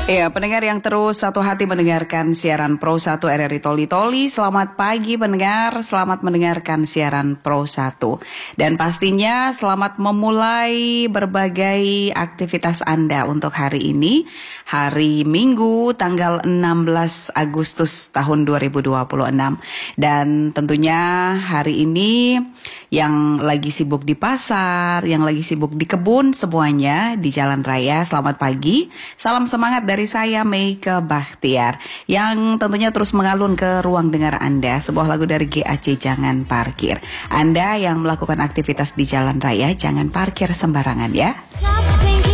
Ya, pendengar yang terus satu hati mendengarkan siaran Pro 1 RRI Toli Toli. Selamat pagi pendengar, selamat mendengarkan siaran Pro 1. Dan pastinya selamat memulai berbagai aktivitas Anda untuk hari ini. Hari Minggu tanggal 16 Agustus tahun 2026. Dan tentunya hari ini yang lagi sibuk di pasar, yang lagi sibuk di kebun, semuanya di jalan raya. Selamat pagi, salam semangat dari saya Meike Bahtiar yang tentunya terus mengalun ke ruang dengar Anda. Sebuah lagu dari GAC, Jangan Parkir. Anda yang melakukan aktivitas di jalan raya, jangan parkir sembarangan ya.